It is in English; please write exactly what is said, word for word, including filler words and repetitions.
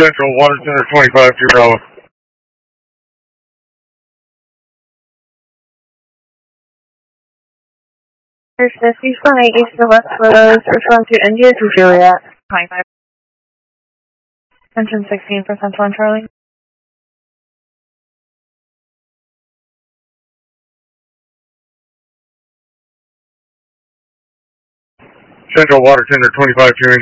Central Water Center twenty-five to Bravo. There's fifty-five East of West Photos, respond to India to Juliet. twenty-five. Engine sixteen for Central and Charlie. Central Water Center twenty-five to India.